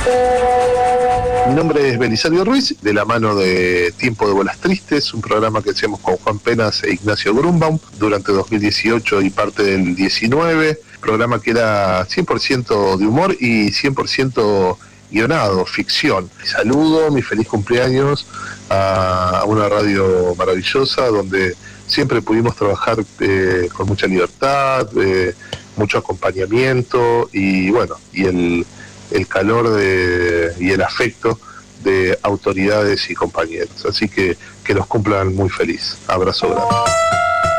Mi nombre es Belisario Ruiz, de la mano de Tiempo de Bolas Tristes, un programa que hacíamos con Juan Penas e Ignacio Grunbaum durante 2018 y parte del 19, programa que era 100% de humor y 100% guionado, ficción. Mi saludo, mi feliz cumpleaños a una radio maravillosa donde siempre pudimos trabajar con mucha libertad, mucho acompañamiento y bueno, y el calor y el afecto de autoridades y compañeros. Así que los cumplan muy feliz. Abrazo grande.